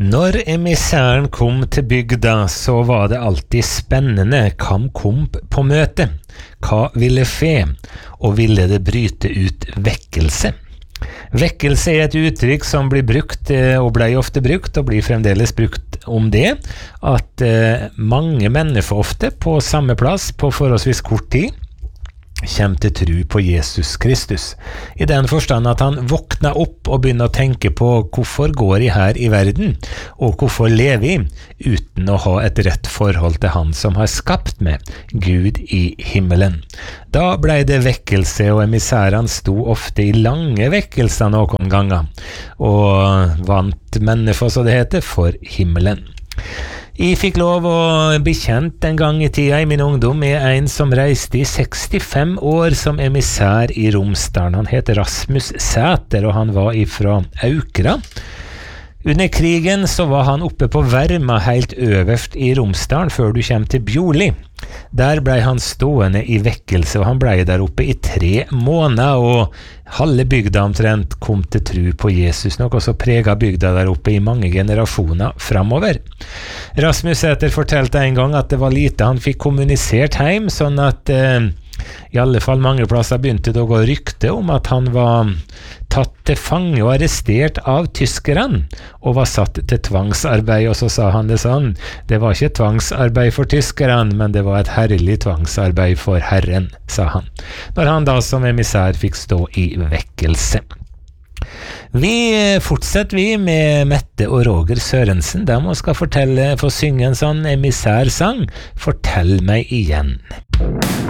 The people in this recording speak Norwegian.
Når emissæren kom til bygda, så var det alltid spennende hvem kom på møte. Hva ville fe, og ville det bryte ut vekkelse? Vekkelse er et uttrykk som blir brukt, og ble ofte brukt, og blir fremdeles brukt om det, at mange mennesker ofte på samme plass på forholdsvis kort tid kommer til tro på Jesus Kristus. I den forstand at han våkner opp og begynner å tenke på hvorfor går jeg her i verden, og hvorfor lever jeg, uten å ha et rett forhold til han som har skapt meg, Gud i himmelen. Da ble det vekkelse, og emissærene sto ofte i lange vekkelser noen ganger, og vant mennesker, så det heter, for himmelen. Jeg fikk lov å bli kjent en gang i tida i min ungdom med en som reiste i 65 år som emissær i Romsdalen. Han het Rasmus Sæter, og han var ifra Aukra. Under krigen så var han oppe på Verma helt øverst i Romsdalen før du kommer til Bjorli. Der ble han stående i vekkelse, og han ble der oppe i 3 måneder, og halve bygda omtrent kom til tro på Jesus, noe så preget bygda der oppe i mange generasjoner fremover. Rasmus Sæter fortalte en gang at det var lite han fikk kommunisert hjem, sånn at i alle fall mange plasser begynte det å gå rykte om at han var tatt til fange og arrestert av tyskerne, og var satt til tvangsarbeid, og så sa han det sånn, det var ikke tvangsarbeid for tyskerne, men det var et herlig tvangsarbeid for Herren, sa han, når han da som emissær fikk stå i vekkelse. Vi fortsetter med Mette og Roger Sørensen, de skal få synge en sånn emissærsang, Fortell meg igjen.